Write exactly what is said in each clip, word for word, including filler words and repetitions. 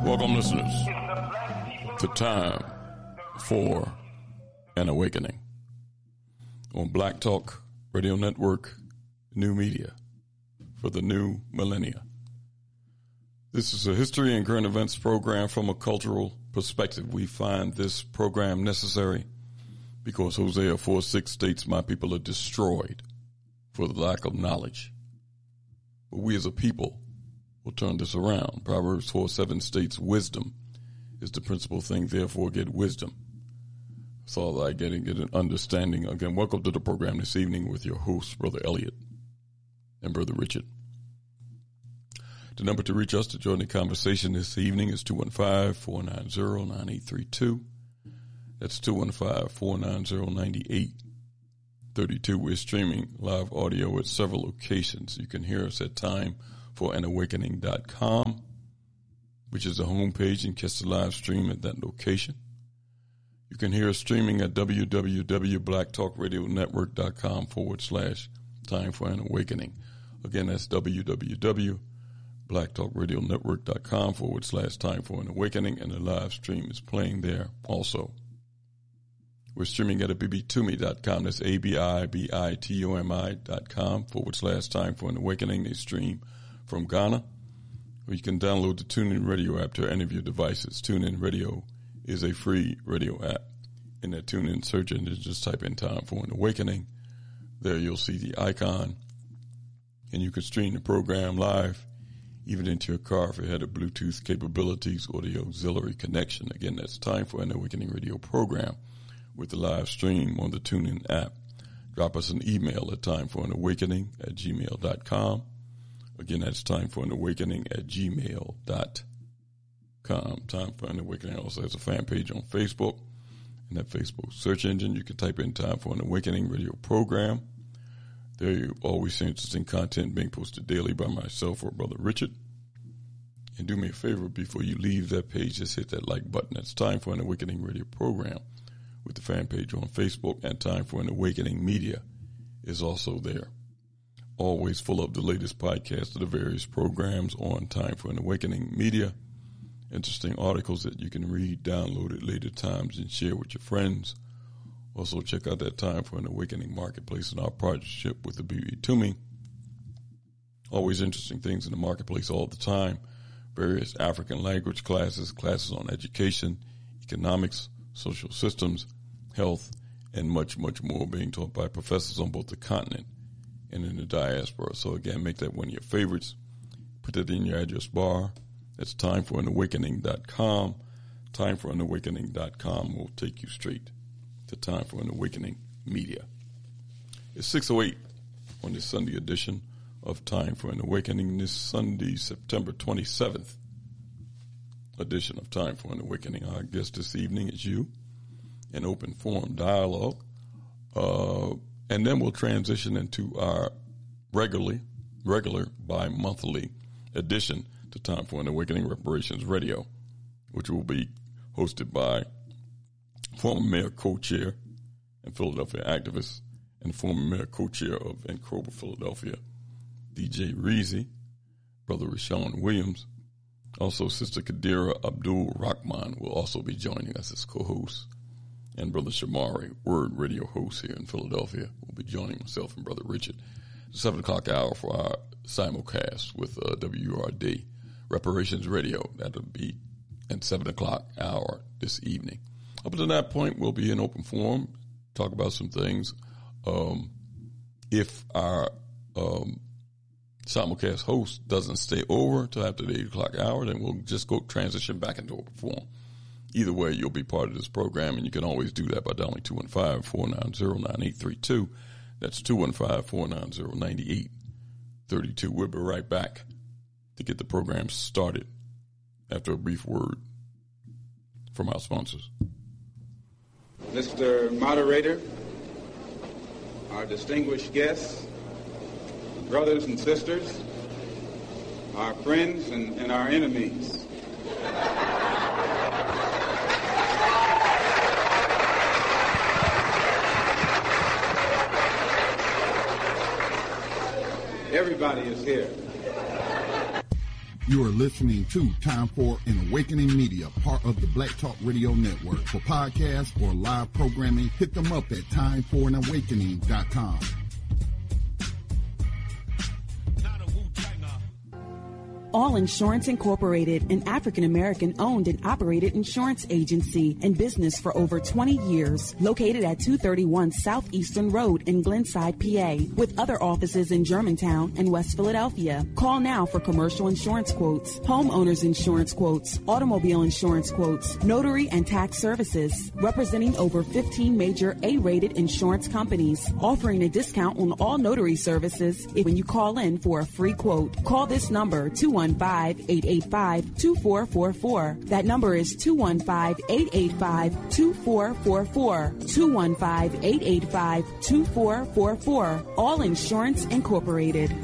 Welcome, listeners, to Time for an Awakening on Black Talk Radio Network, new media for the new millennia. This is a history and current events program from a cultural perspective. We find this program necessary because Hosea four six states, "My people are destroyed for the lack of knowledge." But we as a people will turn this around. Proverbs four seven states, "Wisdom is the principal thing, therefore get wisdom." That's all I get and get an understanding. Again, welcome to the program this evening with your hosts, Brother Elliot and Brother Richard. The number to reach us to join the conversation this evening is two one five, four nine zero, nine eight three two. That's two one five, four nine zero, nine eight three two. We're streaming live audio at several locations. You can hear us at time for an awakening dot com, which is the homepage, and catch the live stream at that location. You can hear us streaming at www.blacktalkradionetwork.com forward slash time for an awakening. Again, that's www.blacktalkradionetwork.com forward slash time for an awakening, and the live stream is playing there also. We're streaming at abibitomi dot com. That's A-B-I-B-I-T-O-M-I dot com forward slash time for an awakening. They stream from Ghana, or you can download the TuneIn Radio app to any of your devices. TuneIn Radio is a free radio app. In that TuneIn search engine, just type in Time for an Awakening. There you'll see the icon, and you can stream the program live, even into your car if it had a Bluetooth capabilities or the auxiliary connection. Again, that's Time for an Awakening radio program with the live stream on the TuneIn app. Drop us an email at timeforanawakening at gmail dot com. Again, that's time for an awakening at gmail dot com. Time for an Awakening also has a fan page on Facebook. In that Facebook search engine, you can type in Time for an Awakening radio program. There you always see interesting content being posted daily by myself or Brother Richard. And do me a favor, before you leave that page, just hit that like button. That's Time for an Awakening radio program with the fan page on Facebook, and Time for an Awakening media is also there. Always full of the latest podcasts of the various programs on Time for an Awakening media. Interesting articles that you can read, download at later times, and share with your friends. Also, check out that Time for an Awakening marketplace and our partnership with the Abibitomi. Always interesting things in the marketplace all the time. Various African language classes, classes on education, economics, social systems, health, and much, much more being taught by professors on both the continent and in the diaspora. So again, make that one of your favorites. Put that in your address bar. That's time for an awakening dot com. time for an awakening dot com will take you straight to Time for an Awakening media. It's six oh eight on this Sunday edition of Time for an Awakening. This Sunday, September twenty-seventh edition of Time for an Awakening. Our guest this evening is you, an open forum dialogue. Uh, and then we'll transition into our regularly, regular bi-monthly edition to Time for an Awakening Reparations Radio, which will be hosted by former mayor co-chair and Philadelphia activist and former mayor co-chair of Encroba, Philadelphia, D J Reezy, Brother Rashawn Williams. Also, Sister Kadira Abdul Rahman will also be joining us as co-host. And Brother Shamari, Word Radio host here in Philadelphia, will be joining myself and Brother Richard. The seven o'clock hour for our simulcast with uh, W R D, Reparations Radio. That'll be at seven o'clock hour this evening. Up to that point, we'll be in open forum, talk about some things. Um, if our um, simulcast host doesn't stay over till after the eight o'clock hour, then we'll just go transition back into open forum. Either way, you'll be part of this program, and you can always do that by dialing two one five, four nine zero, nine eight three two. That's two one five, four nine zero, nine eight three two. We'll be right back to get the program started after a brief word from our sponsors. Mister Moderator, our distinguished guests, brothers and sisters, our friends and, and our enemies. Everybody is here. You are listening to Time for an Awakening Media, part of the Black Talk Radio Network. For podcasts or live programming, hit them up at time for an awakening dot com. All Insurance Incorporated, an African-American owned and operated insurance agency in business for over twenty years, located at two thirty-one Southeastern Road in Glenside, P A, with other offices in Germantown and West Philadelphia. Call now for commercial insurance quotes, homeowners insurance quotes, automobile insurance quotes, notary and tax services, representing over fifteen major A-rated insurance companies, offering a discount on all notary services if when you call in for a free quote. Call this number, two one five, eight eight five, two four four four. That number is two one five, eight eight five, two four four four. two one five, eight eight five, two four four four. All Insurance Incorporated.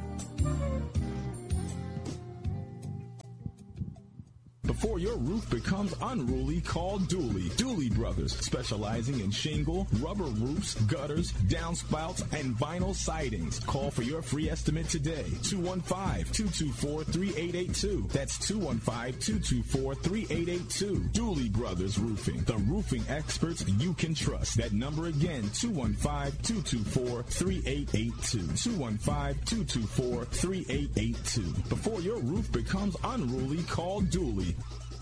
Before your roof becomes unruly, call Dooley. Dooley Brothers, specializing in shingle, rubber roofs, gutters, downspouts, and vinyl sidings. Call for your free estimate today. two one five, two two four, three eight eight two. That's two one five, two two four, three eight eight two. Dooley Brothers Roofing, the roofing experts you can trust. That number again, two one five, two two four, three eight eight two. two one five, two two four, three eight eight two. Before your roof becomes unruly, call Dooley.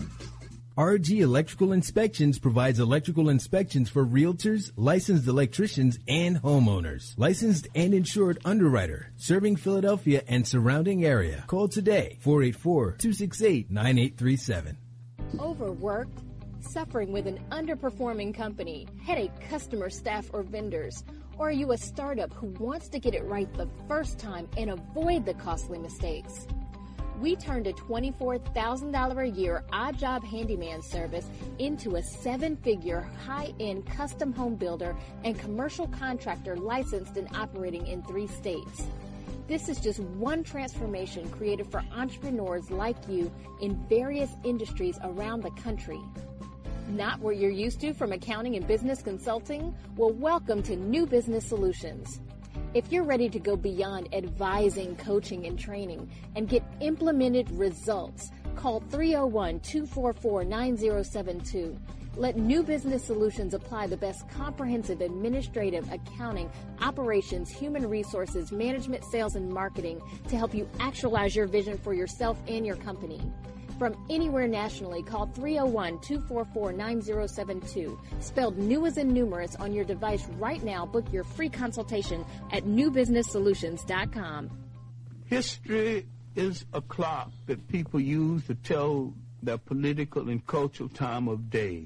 R G Electrical Inspections provides electrical inspections for realtors, licensed electricians, and homeowners. Licensed and insured underwriter, serving Philadelphia and surrounding area. Call today, four eight four, two six eight, nine eight three seven. Overworked? Suffering with an underperforming company, headache customer, staff, or vendors? Or are you a startup who wants to get it right the first time and avoid the costly mistakes? We turned a twenty-four thousand dollars a year odd job handyman service into a seven-figure high-end custom home builder and commercial contractor licensed and operating in three states. This is just one transformation created for entrepreneurs like you in various industries around the country. Not what you're used to from accounting and business consulting? Well, welcome to New Business Solutions. If you're ready to go beyond advising, coaching, and training and get implemented results, call three oh one, two four four, nine oh seven two. Let New Business Solutions apply the best comprehensive administrative, accounting, operations, human resources, management, sales, and marketing to help you actualize your vision for yourself and your company. From anywhere nationally, call three oh one, two four four, nine oh seven two. Spelled new as in numerous on your device right now. Book your free consultation at new business solutions dot com. History is a clock that people use to tell their political and cultural time of day.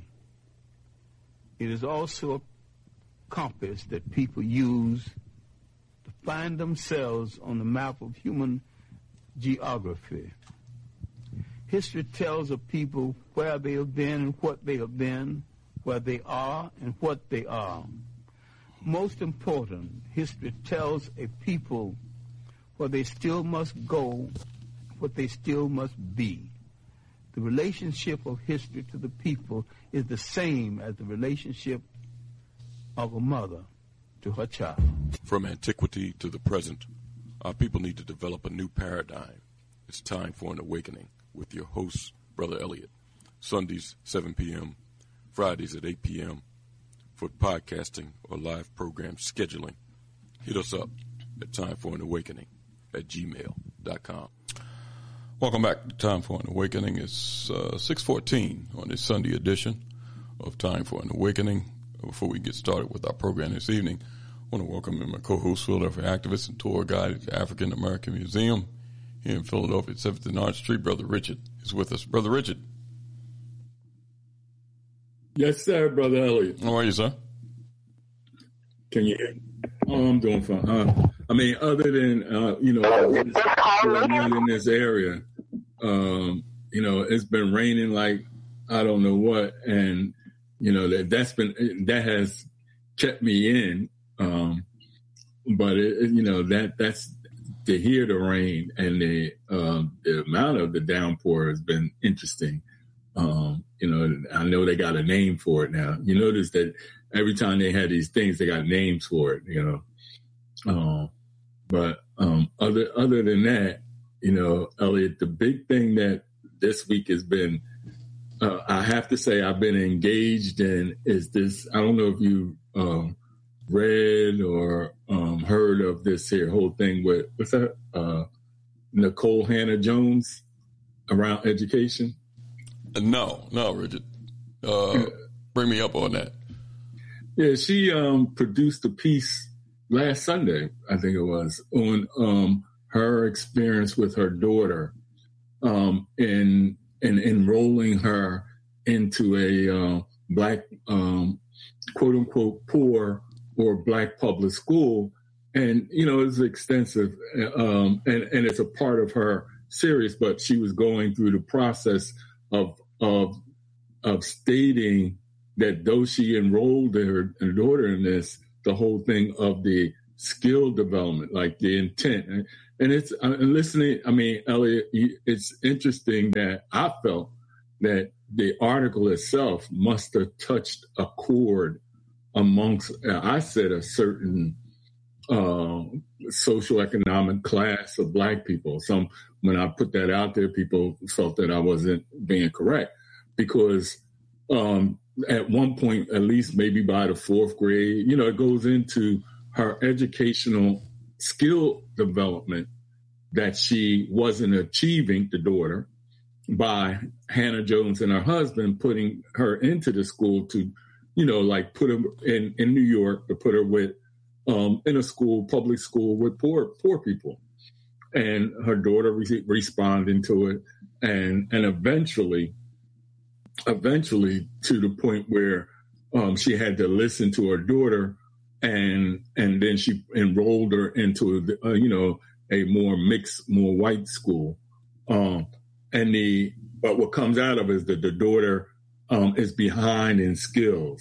It is also a compass that people use to find themselves on the map of human geography. History tells of people where they have been and what they have been, where they are and what they are. Most important, history tells a people where they still must go, what they still must be. The relationship of history to the people is the same as the relationship of a mother to her child. From antiquity to the present, our people need to develop a new paradigm. It's time for an awakening. With your host, Brother Elliott. Sundays, seven p.m., Fridays at eight p.m. for podcasting or live program scheduling. Hit us up at time for an awakening at gmail dot com. Welcome back to Time for an Awakening. It's uh, six fourteen on this Sunday edition of Time for an Awakening. Before we get started with our program this evening, I want to welcome in my co-host, Philadelphia activist and tour guide at the African American Museum here in Philadelphia at seventh and Arch Street. Brother Richard is with us. Brother Richard. Yes, sir, Brother Elliott. How are you, sir? Can you hear me? Oh, I'm doing fine. Uh, I mean, other than, uh, you know, what's going on in this area, um, you know, it's been raining like I don't know what. And, you know, that, that's been, that has kept me in. Um, but, it, you know, that that's, to hear the rain and the um, the amount of the downpour has been interesting. Um, you know, I know they got a name for it now. You notice that every time they had these things, they got names for it. You know, um, but um, other other than that, you know, Elliot, the big thing that this week has been, uh, I have to say I've been engaged in is this, I don't know if you um, read or um, heard of this here whole thing with, what's that, uh, Nicole Hannah-Jones around education? No, no, Richard. Uh, bring me up on that. Yeah, she um, produced a piece last Sunday, I think it was, on um, her experience with her daughter um, in, in enrolling her into a uh, black, um, quote unquote, poor or black public school. And, you know, it's extensive um, and, and it's a part of her series, but she was going through the process of, of, of stating that though she enrolled her, her daughter in this, the whole thing of the skill development, like the intent. And, and it's, I'm listening, I mean, Elliot, it's interesting that I felt that the article itself must have touched a chord amongst, I said, a certain uh, socioeconomic class of black people. Some, when I put that out there, people felt that I wasn't being correct because um, at one point, at least maybe by the fourth grade, you know, it goes into her educational skill development that she wasn't achieving, the daughter, by Hannah-Jones and her husband putting her into the school to, you know, like put her in, in New York, to put her with, um, in a school, public school with poor, poor people. And her daughter re- responding to it. And, and eventually, eventually to the point where um, she had to listen to her daughter, and and then she enrolled her into uh, you know, a more mixed, more white school. Um, and the but what comes out of it is that the daughter um, is behind in skills,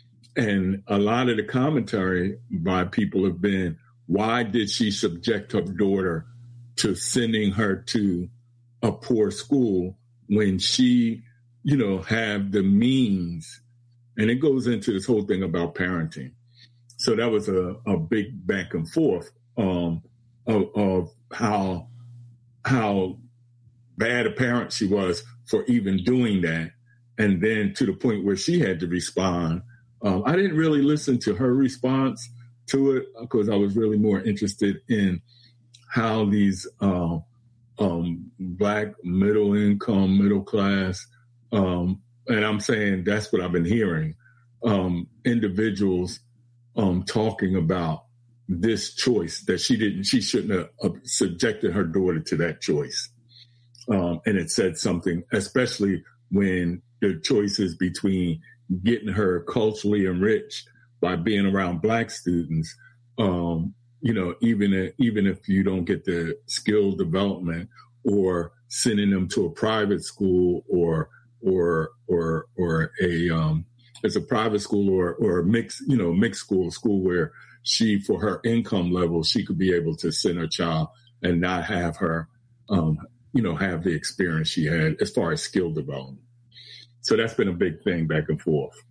and a lot of the commentary by people have been, why did she subject her daughter to sending her to a poor school when she, you know, have the means? And it goes into this whole thing about parenting. So that was a, a big back and forth um, of, of how how bad a parent she was for even doing that. And then to the point where she had to respond. Um, I didn't really listen to her response to it because I was really more interested in how these uh, um, black middle income, middle class, um, and I'm saying that's what I've been hearing, um, individuals um, talking about this choice that she didn't, she shouldn't have uh, subjected her daughter to that choice. Um, and it said something, especially when the choice is between getting her culturally enriched by being around black students, um, you know, even if, even if you don't get the skill development, or sending them to a private school or or or or a um, it's a private school or or a mixed, you know, mixed school, school where she, for her income level, she could be able to send her child and not have her, um, you know, have the experience she had as far as skill development. So that's been a big thing back and forth.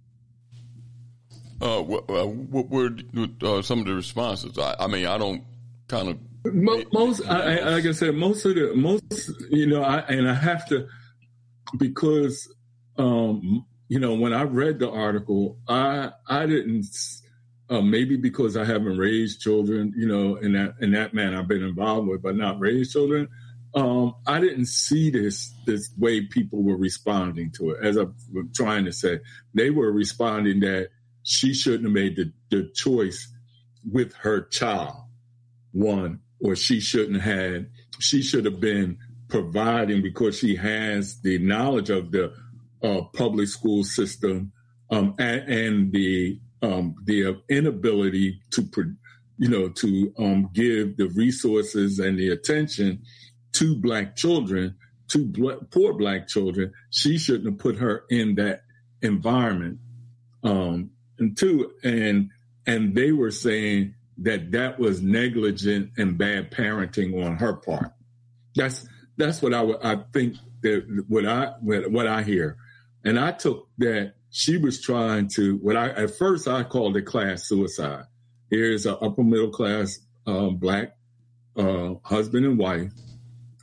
Uh, what, uh, what were uh, some of the responses? I, I mean, I don't kind of most. most I, I, like I said, most of the most, you know, I, and I have to because, um, you know, when I read the article, I I didn't. Uh, maybe because I haven't raised children, you know, in that in that manner I've been involved with, but not raised children. Um, I didn't see this this way people were responding to it. As I'm trying to say, they were responding that she shouldn't have made the, the choice with her child, one, or she shouldn't have, she should have been providing because she has the knowledge of the uh, public school system um, and, and the um, the inability to, you know, to um, give the resources and the attention to black children, to bl- poor black children. She shouldn't have put her in that environment. Um, And two, and and they were saying that that was negligent and bad parenting on her part. That's that's what I I think that what I what I hear, and I took that she was trying to. What I at first I called it class suicide. Here's an upper middle class uh, black uh, husband and wife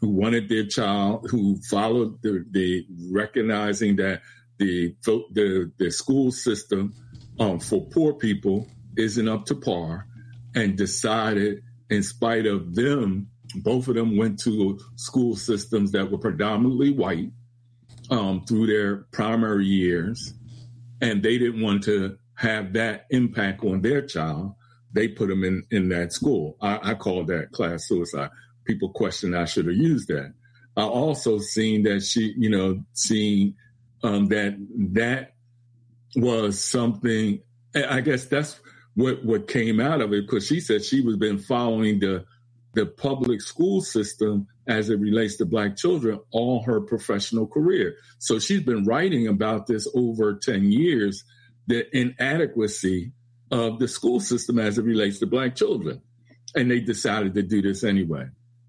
who wanted their child, who followed the, the recognizing that the the, the school system um, for poor people isn't up to par, and decided, in spite of them, both of them went to school systems that were predominantly white um, through their primary years, and they didn't want to have that impact on their child. They put them in, in that school. I, I call that class suicide. People question I should have used that. I also seen that she, you know, seeing um, that that was something, I guess that's what, what came out of it, because she said she was been following the the public school system as it relates to Black children all her professional career. So she's been writing about this over ten years, the inadequacy of the school system as it relates to Black children. And they decided to do this anyway.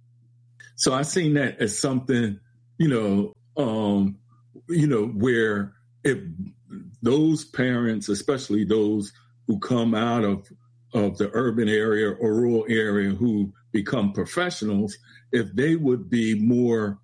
So I seen that as something, you know, um, you know, where if those parents, especially those who come out of, of the urban area or rural area who become professionals, if they would be more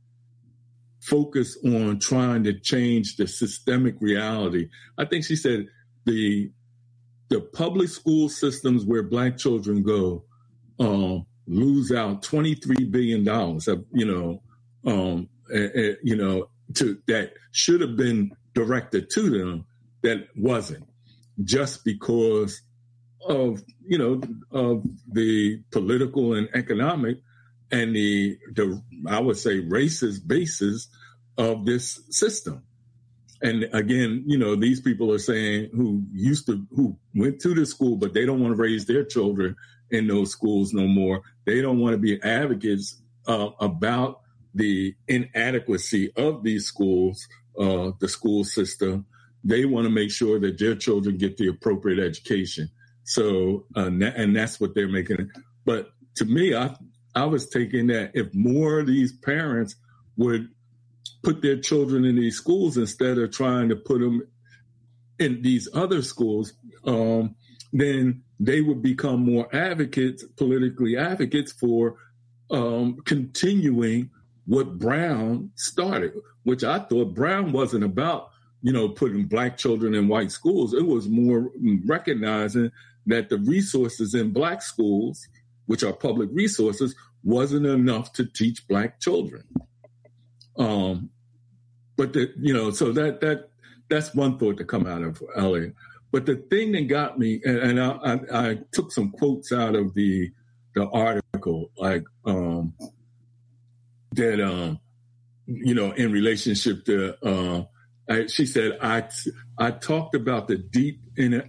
focused on trying to change the systemic reality. I think she said the the public school systems where Black children go um, lose out twenty-three billion dollars, of, you know, um, uh, uh, you know, to that should have been directed to them that wasn't, just because of, you know, of the political and economic and the, the I would say, racist basis of this system. And again, you know, these people are saying who used to, who went to the school, but they don't want to raise their children in those schools no more. They don't want to be advocates uh, about the inadequacy of these schools, uh, the school system. They want to make sure that their children get the appropriate education. So, uh, and that's what they're making. But to me, I I was taking that if more of these parents would put their children in these schools instead of trying to put them in these other schools, um, then they would become more advocates, politically advocates for um, continuing what Brown started, which I thought Brown wasn't about, you know, putting Black children in white schools. It was more recognizing that the resources in Black schools, which are public resources, wasn't enough to teach Black children. Um, but the, you know, so that that that's one thought to come out of Elliot. But the thing that got me, and, and I, I, I took some quotes out of the the article, like um, that, um, you know, in relationship to. Uh, I, she said, I, I talked about the deep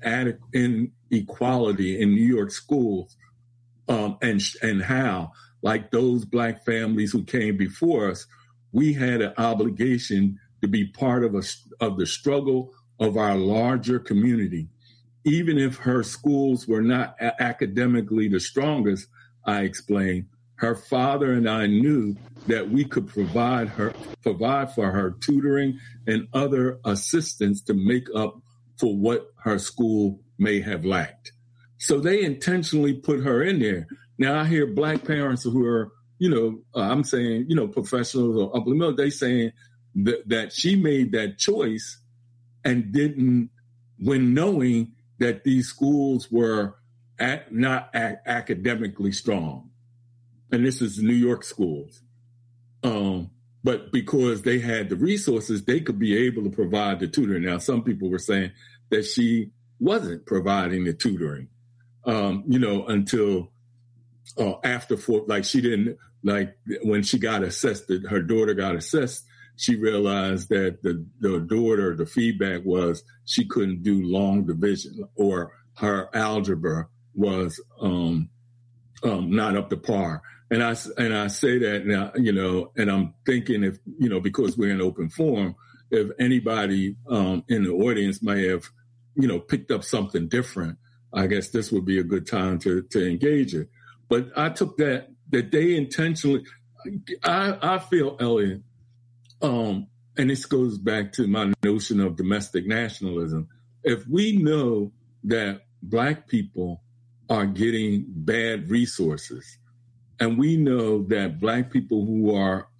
inequality in New York schools um, and, and how, like those Black families who came before us, we had an obligation to be part of, a, of the struggle of our larger community. Even if her schools were not a- academically the strongest, I explained, her father and I knew that we could provide her, provide for her tutoring and other assistance to make up for what her school may have lacked. So they intentionally put her in there. Now I hear Black parents who are, you know, uh, I'm saying, you know, professionals or upper middle, they saying that, that she made that choice and didn't, when knowing that these schools were at, not a- academically strong. And this is New York schools. Um, but because they had the resources, they could be able to provide the tutoring. Now, some people were saying that she wasn't providing the tutoring, um, you know, until uh, after, four, like she didn't, like when she got assessed, her daughter got assessed, she realized that the, the daughter, the feedback was she couldn't do long division, or her algebra was um, um, not up to par. And I, and I say that now, you know, and I'm thinking if, you know, because we're in open forum, if anybody um, in the audience may have, you know, picked up something different, I guess this would be a good time to, to engage it. But I took that, that they intentionally, I, I feel, Elliot, um, and this goes back to my notion of domestic nationalism. If we know that Black people are getting bad resources, and we know that Black people who are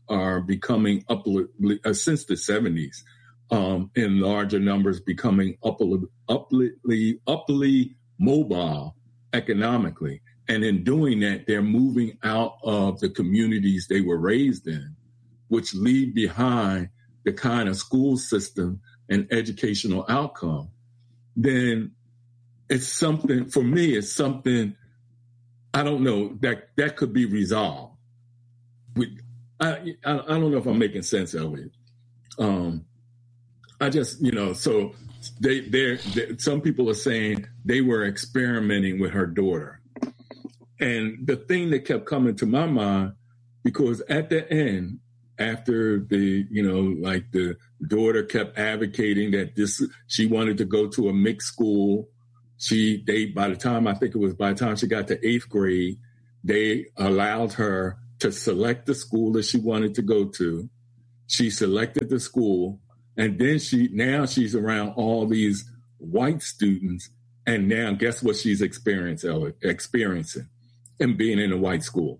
are becoming upwardly, uh, since the seventies, um, in larger numbers, becoming upwardly, upwardly, upwardly mobile economically. And in doing that, they're moving out of the communities they were raised in, which leave behind the kind of school system and educational outcome. Then it's something, for me, it's something, I don't know, that, that could be resolved. We, I, I I don't know if I'm making sense of it. Um, I just, you know, so they, they're, they, some people are saying they were experimenting with her daughter. And the thing that kept coming to my mind, because at the end, after the, you know, like the daughter kept advocating that this, she wanted to go to a mixed school. She, they, by the time, I think it was by the time she got to eighth grade, they allowed her to select the school that she wanted to go to. She selected the school, and then she, now she's around all these white students, and now guess what she's experiencing, experiencing, and being in a white school.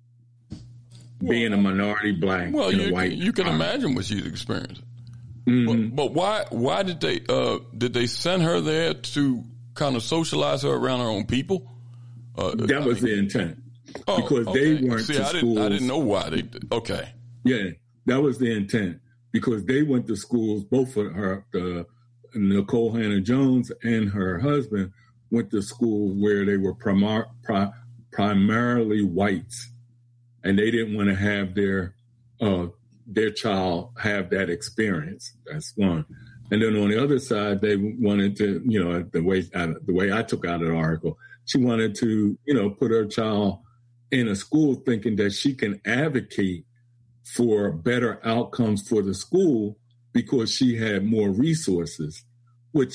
Well, being a minority black well, in you, a white. You can imagine what she's experiencing. Mm-hmm. But, but why? Why did they? Uh, did they send her there to kind of socialize her around her own people? Uh, that I was mean, the intent, oh, because okay. they weren't See, to I schools. didn't, I didn't know why they did. Okay. Yeah, that was the intent, because they went to schools. Both of her, the Nicole Hannah Jones and her husband went to school where they were primar- pri- primarily whites. And they didn't want to have their uh, their child have that experience. That's one. And then on the other side, they wanted to, you know, the way the way I took out an article, she wanted to, you know, put her child in a school thinking that she can advocate for better outcomes for the school because she had more resources, which,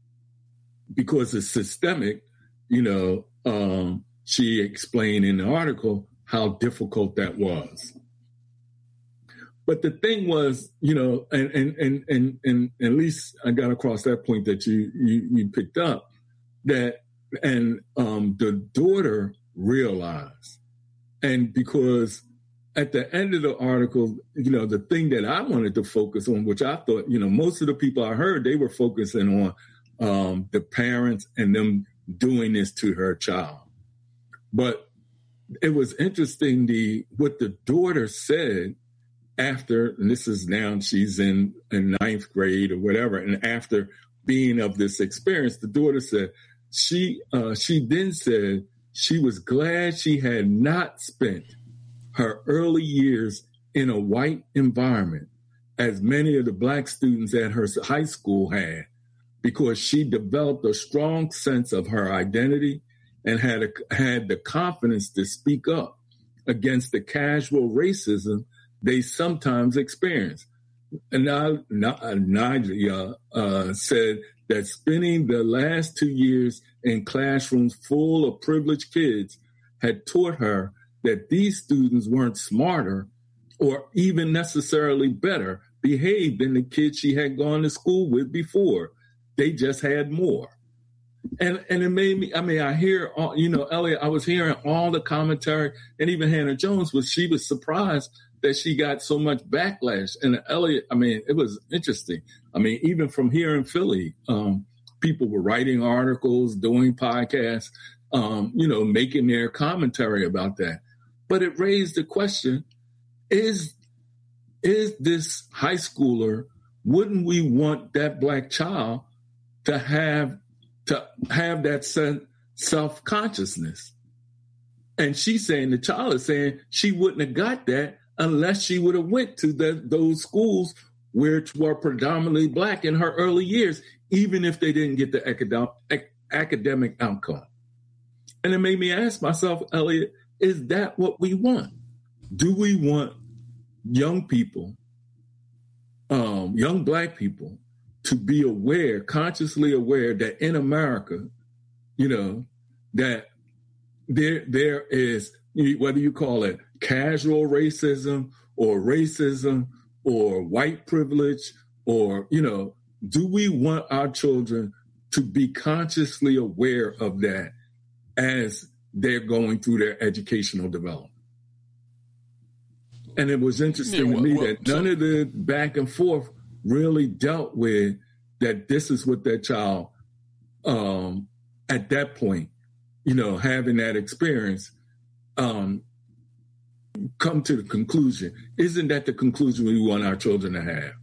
because it's systemic, you know, um, she explained in the article how difficult that was. But the thing was, you know, and and and and, and at least I got across that point that you you, you picked up, that, and um, the daughter realized, and because at the end of the article, you know, the thing that I wanted to focus on, which I thought, you know, most of the people I heard, they were focusing on um, the parents and them doing this to her child. But it was interesting, the what the daughter said after, and this is now she's in, in ninth grade or whatever, and after being of this experience, the daughter said, she uh, she then said she was glad she had not spent her early years in a white environment, as many of the black students at her high school had, because she developed a strong sense of her identity and had a, had the confidence to speak up against the casual racism they sometimes experience. And now, Nadia uh, said that spending the last two years in classrooms full of privileged kids had taught her that these students weren't smarter or even necessarily better behaved than the kids she had gone to school with before. They just had more. And and it made me, I mean, I hear, all, you know, Elliot, I was hearing all the commentary, and even Hannah Jones, was she was surprised that she got so much backlash. And Elliot, I mean, it was interesting. I mean, even from here in Philly, um, people were writing articles, doing podcasts, um, you know, making their commentary about that. But it raised the question, is, is this high schooler, wouldn't we want that black child to have to have that self-consciousness? And she's saying, the child is saying she wouldn't have got that unless she would have went to the, those schools which were predominantly black in her early years, even if they didn't get the academic, academic outcome. And it made me ask myself, Elliot, is that what we want? Do we want young people, um, young black people, to be aware, consciously aware that in America, you know, that there there is, whether you call it casual racism or racism or white privilege, or, you know, do we want our children to be consciously aware of that as they're going through their educational development? And it was interesting yeah, well, to me well, that none so, of the back and forth really dealt with that this is what that child, um, at that point, you know, having that experience, um, come to the conclusion. Isn't that the conclusion we want our children to have?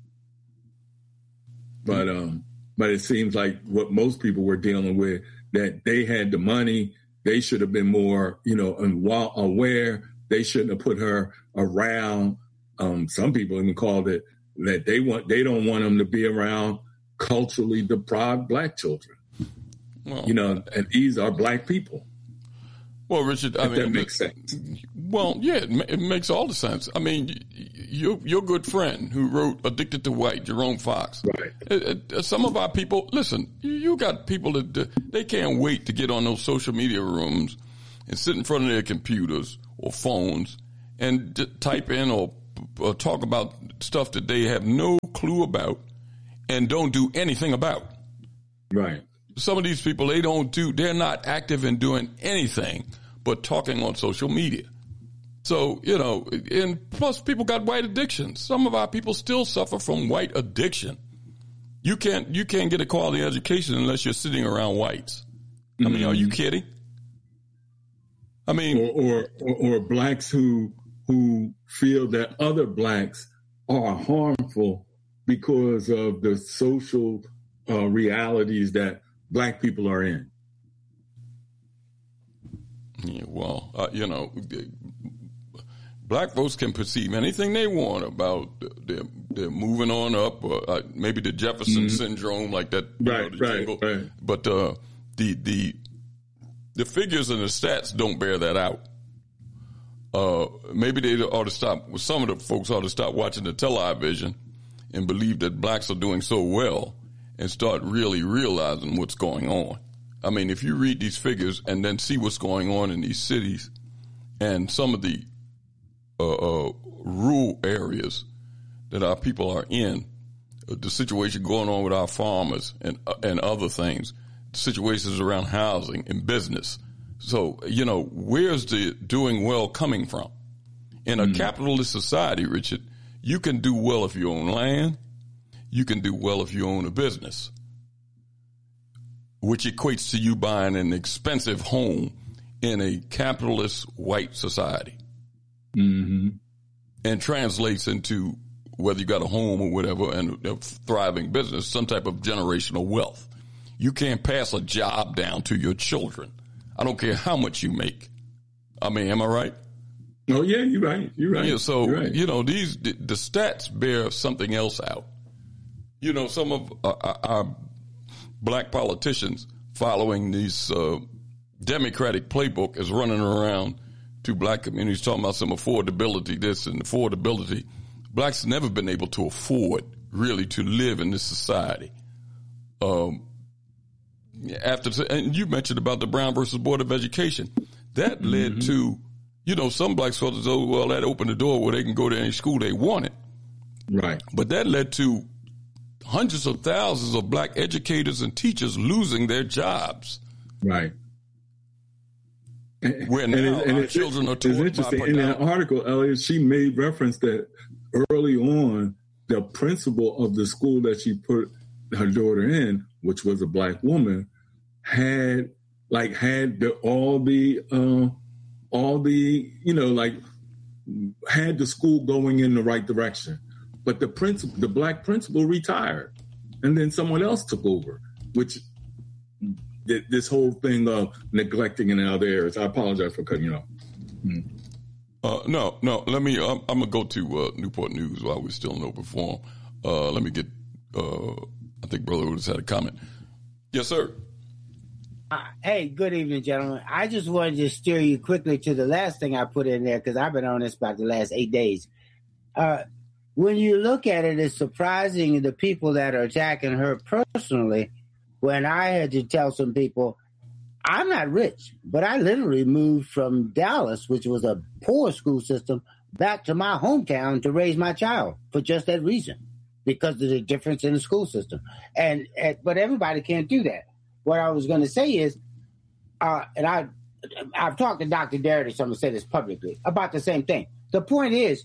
But um, but it seems like what most people were dealing with, that they had the money, they should have been more, you know, aware. They shouldn't have put her around. Um, some people even called it that they want they don't want them to be around culturally deprived black children. Well, you know, and these are black people. Well, Richard, I if mean, that makes sense. Well, yeah, it, it makes all the sense. I mean, your your good friend who wrote "Addicted to White," Jerome Fox. Right. It, it, some of our people, listen, you, you got people that they can't wait to get on those social media rooms and sit in front of their computers or phones and d- type in or, or talk about stuff that they have no clue about and don't do anything about. Right. Some of these people, they don't do, they're not active in doing anything but talking on social media. So, you know, and plus people got white addictions. Some of our people still suffer from white addiction. You can't, you can't get a quality education unless you're sitting around whites. I mean, mm-hmm. Are you kidding? I mean, or, or, or, or blacks who, who feel that other blacks are harmful because of the social uh, realities that black people are in. Yeah, well, uh, you know, black folks can perceive anything they want about they're, they're moving on up, or uh, maybe the Jefferson mm-hmm. syndrome, like that. Right, know, right, jingle. right. But uh, the the the figures and the stats don't bear that out. Uh, maybe they ought to stop. Some of the folks ought to stop watching the television and believe that blacks are doing so well, and start really realizing what's going on. I mean, if you read these figures and then see what's going on in these cities and some of the uh, uh, rural areas that our people are in, uh, the situation going on with our farmers and uh, and other things, situations around housing and business. So, you know, where's the doing well coming from? In a mm. capitalist society, Richard, you can do well if you own land. You can do well if you own a business, which equates to you buying an expensive home in a capitalist white society. Mm-hmm. And translates into, whether you got a home or whatever and a thriving business, some type of generational wealth. You can't pass a job down to your children. I don't care how much you make. I mean, am I right? Oh, yeah, you're right. You're right. Yeah, so, you're right. you know, these the, the stats bear something else out. You know, some of our, our black politicians following these uh, Democratic playbook is running around to black communities talking about some affordability, this and affordability. Blacks have never been able to afford really to live in this society. Um, after, and you mentioned about the Brown versus Board of Education. That mm-hmm. led to, you know, some blacks felt as though, well, that opened the door where they can go to any school they wanted. Right. But that led to hundreds of thousands of black educators and teachers losing their jobs. Right. Where now and, and our it's, children are it's taught interesting. by In that article, Elliot, she made reference that early on, the principal of the school that she put her daughter in, which was a black woman, had like had the, all the uh, all the you know like had the school going in the right direction. But the principal, the black principal, retired, and then someone else took over, which th- this whole thing of neglecting in other areas. I apologize for cutting you off. Hmm. Uh, no, no. Let me. I'm, I'm gonna go to uh, Newport News while we're still in open forum. Uh, let me get. Uh, I think Brother Otis had a comment. Yes, sir. Uh, hey, good evening, gentlemen. I just wanted to steer you quickly to the last thing I put in there because I've been on this about the last eight days. Uh, when you look at it, it's surprising the people that are attacking her personally. When I had to tell some people, I'm not rich, but I literally moved from Dallas, which was a poor school system, back to my hometown to raise my child for just that reason, because of the difference in the school system. And, and but everybody can't do that. What I was going to say is, uh, and I, I've talked to Doctor Darity, so I'm going to say this publicly, about the same thing. The point is,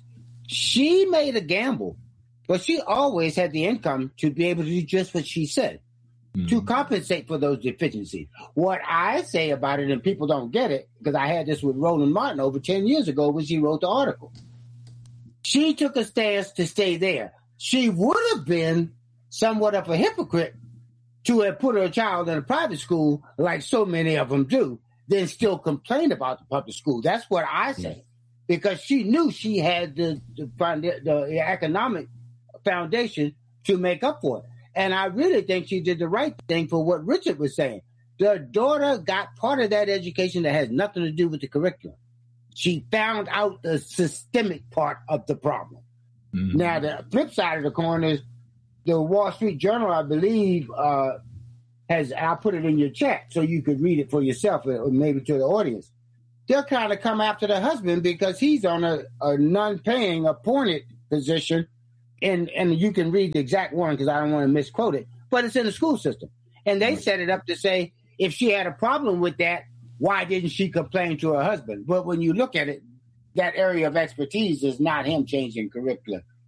She made a gamble, but she always had the income to be able to do just what she said, mm-hmm. to compensate for those deficiencies. What I say about it, and people don't get it, because I had this with Roland Martin over ten years ago when she wrote the article. She took a stance to stay there. She would have been somewhat of a hypocrite to have put her child in a private school, like so many of them do, then still complain about the public school. That's what I say, because she knew she had the the, the economic foundation to make up for it. And I really think she did the right thing for what Richard was saying. The daughter got part of that education that has nothing to do with the curriculum. She found out the systemic part of the problem. Mm-hmm. Now, the flip side of the coin is the Wall Street Journal, I believe, uh, has, I'll put it in your chat so you could read it for yourself or maybe to the audience. They're kind of come after the husband because he's on a, a non-paying appointed position. And, and you can read the exact one because I don't want to misquote it, but it's in the school system. And they set it up to say, if she had a problem with that, why didn't she complain to her husband? But when you look at it, that area of expertise is not him changing curricula.